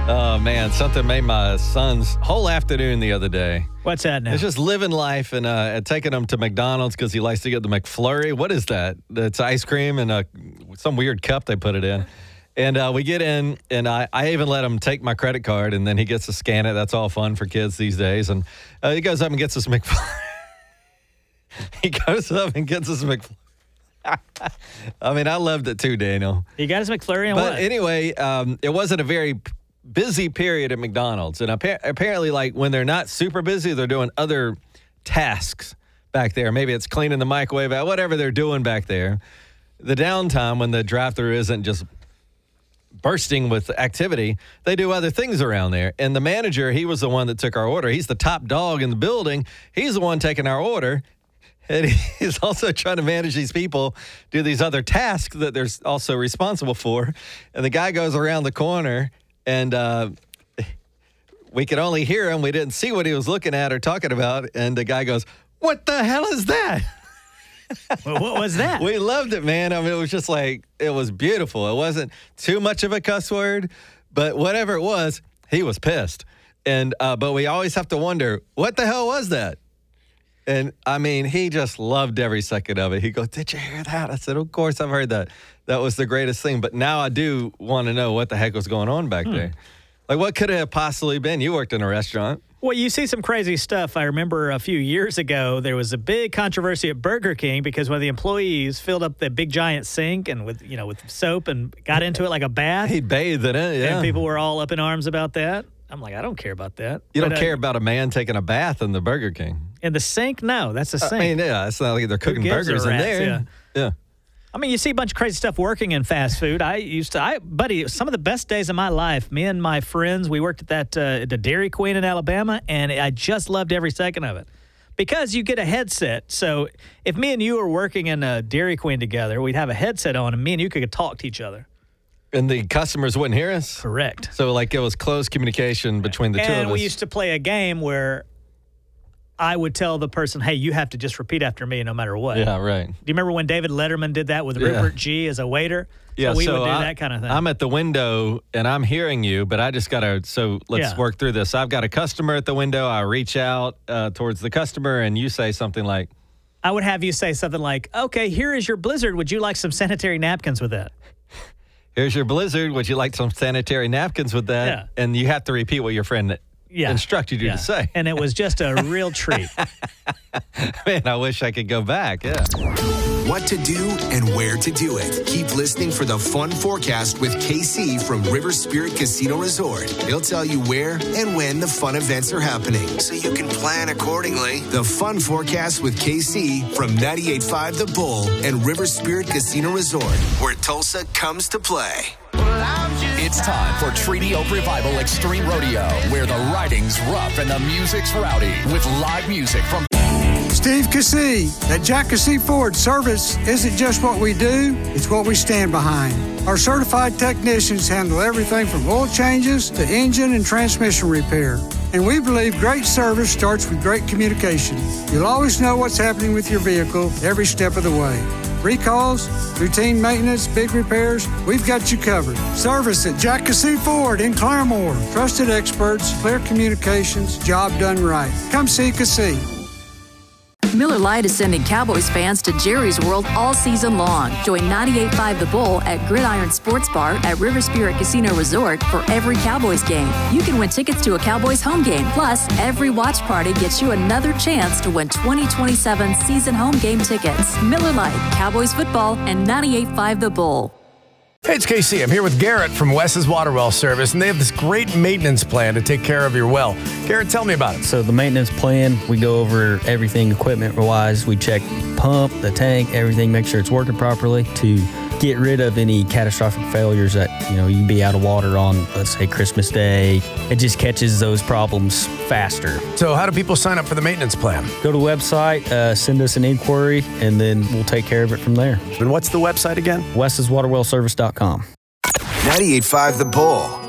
Oh, man, something made my son's whole afternoon the other day. What's that now? It's just living life and taking him to McDonald's because he likes to get the McFlurry. What is that? It's ice cream and some weird cup they put it in. And we get in, and I even let him take my credit card, and then he gets to scan it. That's all fun for kids these days. And he goes up and gets his McFlurry. He goes up and gets his McFlurry. I mean, I loved it too, Daniel. You got his McFlurry and but what? Anyway, it wasn't a very busy period at McDonald's. And apparently, like, when they're not super busy, they're doing other tasks back there. Maybe it's cleaning the microwave out, whatever they're doing back there. The downtime when the drive-thru isn't just bursting with activity, they do other things around there. And the manager, he was the one that took our order. He's the top dog in the building. He's the one taking our order. And he's also trying to manage these people, do these other tasks that they're also responsible for. And the guy goes around the corner, and we could only hear him. We didn't see what he was looking at or talking about. And the guy goes, "What the hell is that?" Well, what was that? We loved it, man. I mean, it was just like, it was beautiful. It wasn't too much of a cuss word, but whatever it was, he was pissed. And but we always have to wonder, what the hell was that? And, I mean, he just loved every second of it. He goes, "Did you hear that?" I said, "Of course I've heard that. That was the greatest thing." But now I do want to know what the heck was going on back there. Like, what could it have possibly been? You worked in a restaurant. Well, you see some crazy stuff. I remember a few years ago, there was a big controversy at Burger King because one of the employees filled up the big giant sink and with soap and got into it like a bath. He bathed in it, yeah. And people were all up in arms about that. I'm like, I don't care about that. You don't care about a man taking a bath in the Burger King. In the sink? No, that's a sink. I mean, yeah, it's not like they're cooking burgers in there. Yeah. I mean, you see a bunch of crazy stuff working in fast food. Buddy, some of the best days of my life, me and my friends, we worked at the Dairy Queen in Alabama, and I just loved every second of it. Because you get a headset. So if me and you were working in a Dairy Queen together, we'd have a headset on, and me and you could talk to each other. And the customers wouldn't hear us? Correct. So, like, it was close communication between the two of us. And we used to play a game where I would tell the person, "Hey, you have to just repeat after me no matter what." Yeah, right. Do you remember when David Letterman did that with Rupert G. as a waiter? Yeah, so we would do that kind of thing. I'm at the window, and I'm hearing you, but I just got to, let's work through this. I've got a customer at the window. I reach out towards the customer, and you say something like, I would have you say something like, "Okay, here is your Blizzard. Would you like some sanitary napkins with that?" "Here's your Blizzard. Would you like some sanitary napkins with that?" Yeah. And you have to repeat what your friend instructed you to say. And it was just a real treat. Man, I wish I could go back. Yeah. What to do and where to do it. Keep listening for the Fun Forecast with KC from River Spirit Casino Resort. He'll tell you where and when the fun events are happening, so you can plan accordingly. The Fun Forecast with KC from 98.5 The Bull and River Spirit Casino Resort, where Tulsa comes to play. It's time for Treaty Oak Revival Extreme Rodeo, where the riding's rough and the music's rowdy, with live music from Steve Cassey. At Jack Cassey Ford, service isn't just what we do, it's what we stand behind. Our certified technicians handle everything from oil changes to engine and transmission repair. And we believe great service starts with great communication. You'll always know what's happening with your vehicle every step of the way. Recalls, routine maintenance, big repairs, we've got you covered. Service at Jack Cassey Ford in Claremore. Trusted experts, clear communications, job done right. Come see Cassey. Miller Lite is sending Cowboys fans to Jerry's World all season long. Join 98.5 The Bull at Gridiron Sports Bar at River Spirit Casino Resort for every Cowboys game. You can win tickets to a Cowboys home game. Plus, every watch party gets you another chance to win 2027 season home game tickets. Miller Lite, Cowboys football, and 98.5 The Bull. Hey, it's KC. I'm here with Garrett from Wes's Water Well Service, and they have this great maintenance plan to take care of your well. Garrett, tell me about it. So the maintenance plan, we go over everything equipment-wise. We check pump, the tank, everything, make sure it's working properly to get rid of any catastrophic failures that, you can be out of water on, let's say, Christmas Day. It just catches those problems faster. So how do people sign up for the maintenance plan? Go to the website, send us an inquiry, and then we'll take care of it from there. And what's the website again? Wes'sWaterWellService.com. 98.5 The Bull.